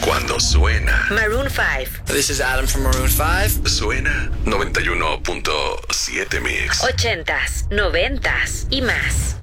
Cuando suena. Maroon 5. This is Adam from Maroon 5. Suena 91.7 Mix. 80s, 90s y más.